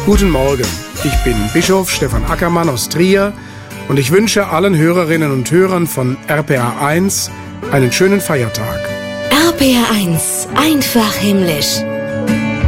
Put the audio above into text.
Guten Morgen, ich bin Bischof Stefan Ackermann aus Trier und ich wünsche allen Hörerinnen und Hörern von RPA 1 einen schönen Feiertag. RPA 1, einfach himmlisch.